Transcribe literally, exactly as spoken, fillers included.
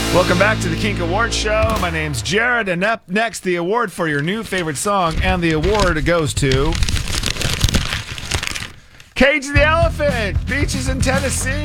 Welcome back to the Kink Award Show. My name's Jared, and up next, the award for your new favorite song, and the award goes to Cage the Elephant, Beaches in Tennessee.